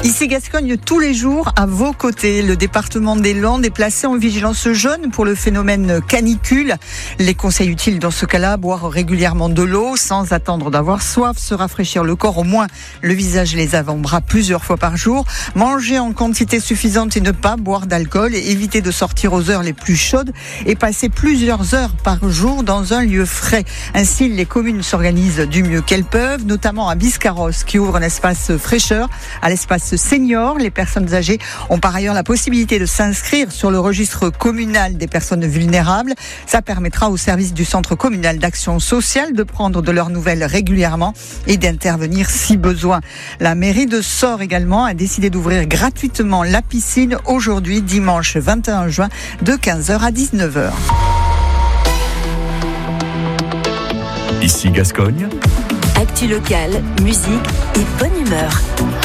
Ici Gascogne, tous les jours à vos côtés. Le département des Landes est placé en vigilance jaune pour le phénomène canicule. Les conseils utiles dans ce cas-là, boire régulièrement de l'eau sans attendre d'avoir soif, se rafraîchir le corps, au moins le visage et les avant-bras plusieurs fois par jour, manger en quantité suffisante et ne pas boire d'alcool, et éviter de sortir aux heures les plus chaudes et passer plusieurs heures par jour dans un lieu frais. Ainsi, les communes s'organisent du mieux qu'elles peuvent, notamment à Biscarrosse qui ouvre un espace fraîcheur à l'espace seniors. Les personnes âgées ont par ailleurs la possibilité de s'inscrire sur le registre communal des personnes vulnérables. Ça permettra au service du centre communal d'action sociale de prendre de leurs nouvelles régulièrement et d'intervenir si besoin. La mairie de Sort également a décidé d'ouvrir gratuitement la piscine aujourd'hui, dimanche 21 juin, de 15h à 19h. Ici Gascogne. Actu locale, musique et bonne humeur.